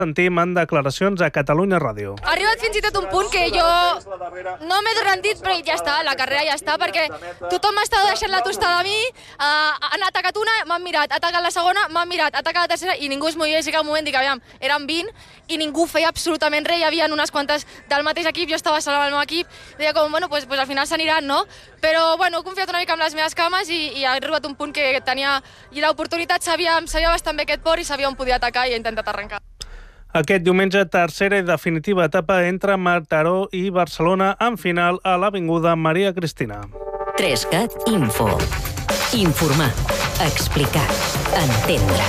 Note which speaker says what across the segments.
Speaker 1: sentim en declaracions a Catalunya Ràdio.
Speaker 2: Ha arribat fins i tot un punt que jo no m'he rentit, però ja està, la carrera ja està, perquè tothom m'estava deixant la tostada a mi, han atacat una, m'han mirat, ha atacat la segona, m'han mirat, ha atacat la tercera, i ningú es movia, i sí que al moment dic, aviam, eren 20, i ningú feia absolutament res, hi havia unes quantes del mateix equip, jo estava sola amb el meu equip, deia com, bueno, pues al final s'aniran, no? Però, bueno, he confiat una mica en les meves cames i ha arribat un punt que tenia l'oportunitat, sabia bastant bé aquest port i sabia on podia atacar i he intentat arrencar.
Speaker 1: Aquest diumenge, tercera i definitiva etapa entre Mataró i Barcelona, en final a l'Avinguda Maria Cristina.
Speaker 3: 3CAT Info. Informar, explicar, entendre.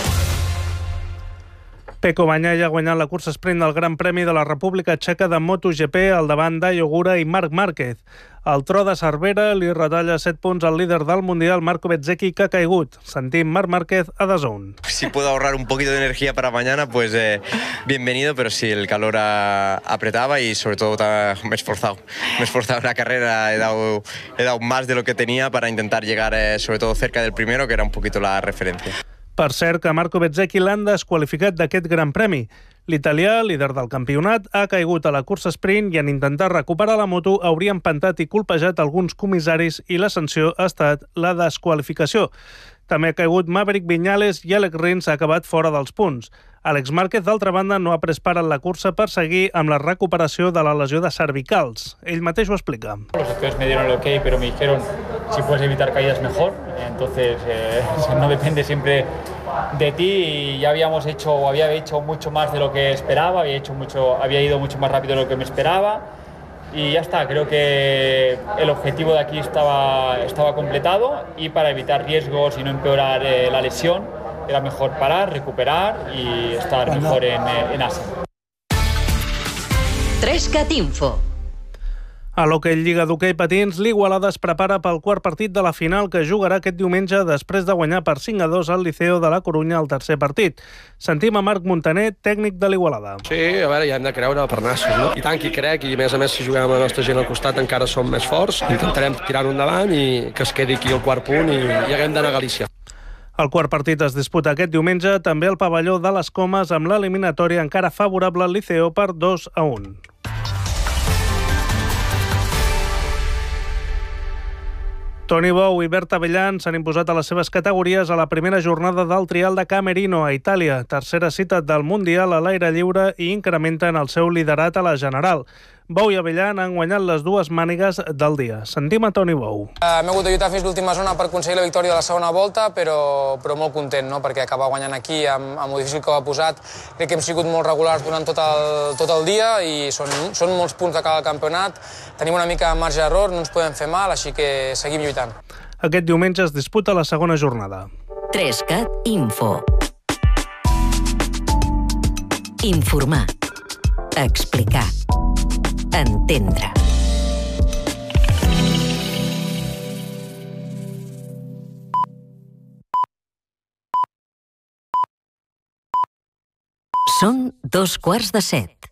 Speaker 1: Pecco Bagnaia ha guanyat la cursa sprint del Gran Premi de la República Txeca de MotoGP al davant d'Ayo Ogura i Marc Márquez. El tro de Cervera li retalla 7 punts al líder del Mundial, Marco Bezzecchi, que ha caigut. Sentim Marc Márquez a DAZN.
Speaker 4: Si puedo ahorrar un poquito de energía para mañana, pues bienvenido, pero sí, el calor apretaba y sobre todo me he esforzado. Me he esforzado en la carrera, he dado más de lo que tenía para intentar llegar sobre todo cerca del primero, que era un poquito la referencia.
Speaker 1: Per cert, que Marco Bezzecchi l'han desqualificat d'aquest Gran Premi. L'italià, líder del campionat, ha caigut a la cursa sprint i en intentar recuperar la moto hauria empantat i colpejat alguns comissaris i la sanció ha estat la desqualificació. També ha caigut Maverick Viñales i Alex Rins ha acabat fora dels punts. Alex Márquez, d'altra banda, no ha pres part en la cursa per seguir amb la recuperació de la lesió de cervicals. Ell mateix ho explica.
Speaker 5: Los doctores me dieron el ok, pero me dijeron si puedes evitar caídas mejor. Entonces no depende siempre de ti y ya había hecho mucho más de lo que esperaba, había ido mucho más rápido de lo que me esperaba y ya está. Creo que el objetivo de aquí estaba completado y para evitar riesgos y no empeorar la lesión era mejor parar, recuperar y estar mejor en Asia.
Speaker 3: 3CAT Info.
Speaker 1: A l'hoquei Lliga d'Hoquei Patins, l'Igualada es prepara pel quart partit de la final que jugarà aquest diumenge després de guanyar per 5-2 al Liceo de la Corunya al tercer partit. Sentim a Marc Montaner, tècnic de l'Igualada.
Speaker 6: Sí, a veure, ja hem de creure per nassos, no? I tant que hi crec, i a més si juguem amb la nostra gent al costat encara som més forts. Intentarem tirar-ho endavant i que es quedi aquí el quart punt i haguem d'anar a Galícia.
Speaker 1: El quart partit es disputa aquest diumenge també al pavelló de les Comes amb l'eliminatòria encara favorable al Liceo per 2-1. Toni Bou i Berta Bellan s'han imposat a les seves categories a la primera jornada del trial de Camerino a Itàlia, tercera cita del Mundial a l'aire lliure i incrementen el seu liderat a la general. Bou i Abellan han guanyat les dues mànigues del dia. Sentim a Toni Bou.
Speaker 7: M'he hagut de lluitar fins l'última zona per aconseguir la victòria de la segona volta, però molt content, no? Perquè acabar guanyant aquí amb el difícil que ho ha posat. Crec que hem sigut molt regulars durant tot el dia i són molts punts de cada campionat. Tenim una mica de marge d'error, no ens podem fer mal, així que seguim lluitant.
Speaker 1: Aquest diumenge es disputa la segona jornada.
Speaker 3: 3CAT Info. Informar. Explicar. Entendre. Són 2:15.